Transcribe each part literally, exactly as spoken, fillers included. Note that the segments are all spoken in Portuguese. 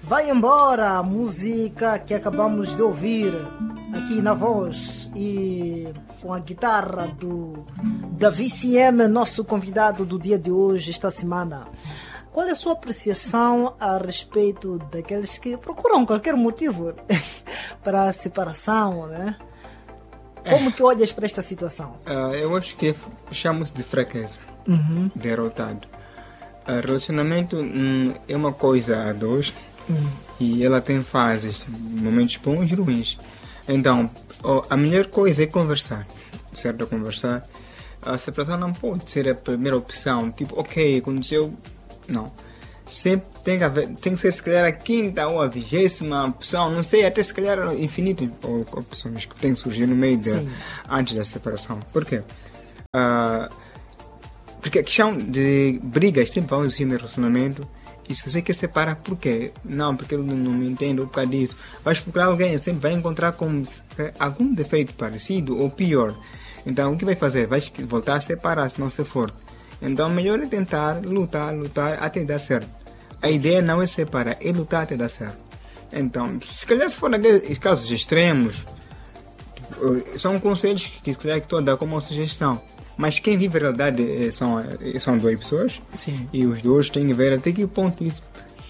Vai embora a música que acabamos de ouvir aqui na voz e com a guitarra do Davi C M, nosso convidado do dia de hoje, esta semana. Qual é a sua apreciação a respeito daqueles que procuram qualquer motivo para a separação, né? Como é. que olhas para esta situação? Uh, eu acho que chama-se de fraqueza, uhum. derrotado. Uh, relacionamento hum, é uma coisa a dois uhum. e ela tem fases, momentos bons e ruins. Então, oh, a melhor coisa é conversar, certo? Conversar. A separação não pode ser a primeira opção, tipo, ok, aconteceu. Não. Sempre tem que haver, tem que ser se calhar a quinta ou a vigésima opção, não sei, até se calhar infinito ou opções que têm que surgir no meio de, antes da separação. Por quê? Uh, porque a questão de brigas sempre vão existir no relacionamento. E se você quer separar, por quê? Não, porque eu não me entendo por causa disso. Vais procurar alguém, sempre vai encontrar com algum defeito parecido ou pior. Então o que vai fazer? Vai voltar a separar se não se for. Então, melhor é tentar lutar, lutar até dar certo. A ideia não é separar, é lutar até dar certo. Então, se calhar se for naqueles casos extremos, são conselhos que se calhar que estou a dar como uma sugestão. Mas quem vive a realidade são, são duas pessoas. Sim. E os dois têm que ver até que ponto isso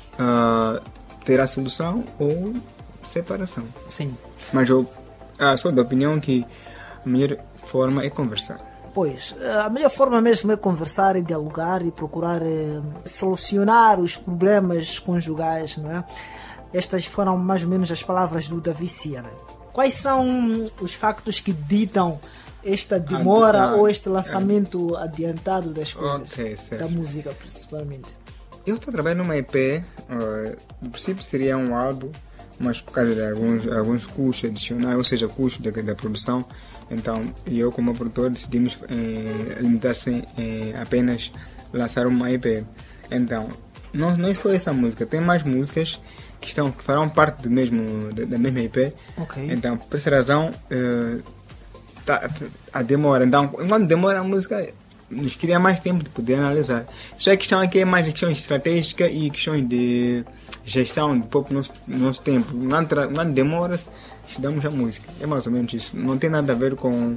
uh, terá solução ou separação. Sim. Mas eu uh, sou da opinião que a melhor forma é conversar. Pois, a melhor forma mesmo é conversar e dialogar e procurar eh, solucionar os problemas conjugais, não é? Estas foram mais ou menos as palavras do Davi C M. Quais são os factos que ditam esta demora ah, ou este lançamento ah, adiantado das coisas, okay, da música principalmente? Eu estou trabalhando numa E P, uh, no princípio seria um álbum, mas por causa de alguns, alguns custos adicionais, ou seja, custos da, da produção. Então, eu como produtor decidimos eh, limitar-se eh, apenas lançar uma E P. Então, não, não é só essa música, tem mais músicas que, estão, que farão parte do mesmo, da, da mesma E P. Okay. Então, por essa razão, eh, tá, a demora. Então, enquanto demora a música, nos queria mais tempo de poder analisar. Só a questão aqui é mais questão estratégica e questões de gestão do próprio nosso, nosso tempo. Quando demora, estudamos a música. É mais ou menos isso. Não tem nada a ver com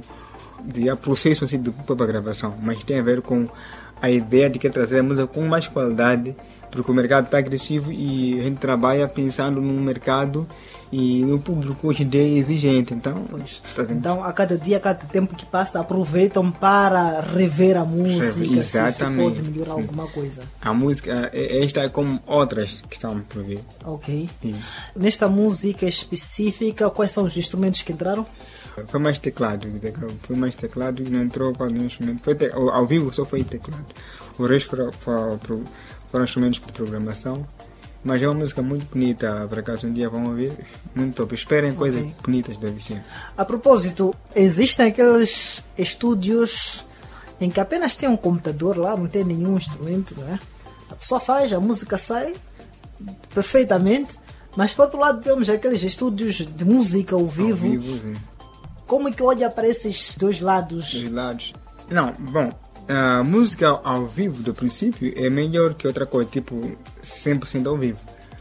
o processo assim, da própria gravação, mas tem a ver com a ideia de que trazer a música com mais qualidade, porque o mercado está agressivo e a gente trabalha pensando no mercado e no público hoje em dia é exigente. Então, tá então a cada dia, a cada tempo que passa, aproveitam para rever a música. Exatamente. Se pode melhorar Sim. alguma coisa. A música, esta é como outras que estão por vir. Ok. Sim. Nesta música específica, quais são os instrumentos que entraram? Foi mais teclado, foi mais teclado e não entrou para nenhum instrumento. Foi te, ao vivo só foi teclado. O resto foram, foram, foram instrumentos de programação. Mas é uma música muito bonita, por acaso um dia vão ouvir, muito top. Esperem okay. coisas bonitas da Vicente. A propósito, existem aqueles estúdios em que apenas tem um computador lá, não tem nenhum instrumento, não é? A pessoa faz, a música sai perfeitamente, mas por outro lado temos aqueles estúdios de música ao vivo. Ao vivo, sim. Como é que olha para esses dois lados? Dois lados. Não, bom, a música ao vivo do princípio é melhor que outra coisa, tipo cem por cento ao vivo.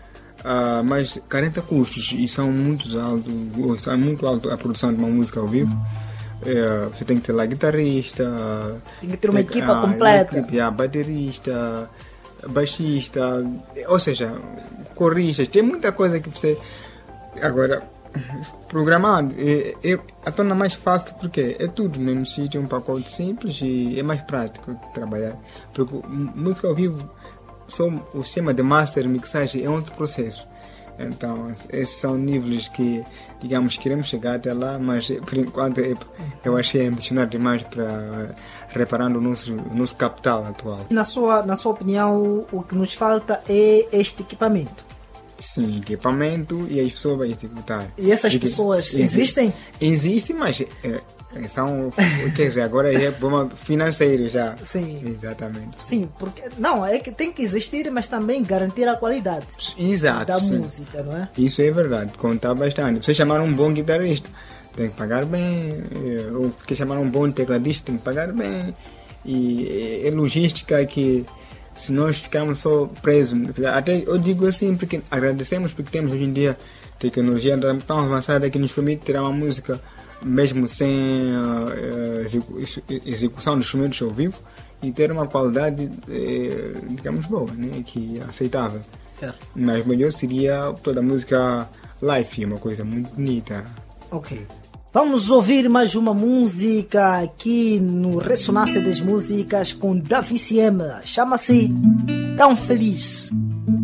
Uh, mas carenta custos e são muito altos, é muito alto a produção de uma música ao vivo. Uh, você tem que ter lá guitarrista, tem que ter uma tem, equipa uh, completa, equipe, uh, baterista, baixista, ou seja, coristas, tem muita coisa que você agora programado é, é, a torna mais fácil porque é tudo no mesmo sítio, um pacote simples e é mais prático de trabalhar, porque música ao vivo só o sistema de master mixagem é outro processo. Então esses são níveis que, digamos, queremos chegar até lá, mas por enquanto eu achei ambicionar demais para reparar no nosso, no nosso capital atual. Na sua, na sua opinião, o que nos falta é este equipamento? Sim, equipamento e as pessoas vão executar. E essas e pessoas que, existem? Existem, mas é, são, quer dizer, agora é bom financeiro já. Sim. Exatamente. Sim, porque não, é que tem que existir, mas também garantir a qualidade. Exato, da sim. música, não é? Isso é verdade, contar bastante. Vocês chamaram um bom guitarrista, tem que pagar bem. Ou que chamaram um bom tecladista, tem que pagar bem. E é logística que se nós ficarmos só presos. Até eu digo assim porque agradecemos porque temos hoje em dia tecnologia tão avançada que nos permite tirar uma música mesmo sem uh, execu execução dos instrumentos ao vivo e ter uma qualidade, eh, digamos, boa, né? Que é aceitável. Certo. Mas melhor seria toda a música live, uma coisa muito bonita. Ok. Vamos ouvir mais uma música aqui no Ressonância das Músicas com Davi C M. Chama-se Tão Feliz.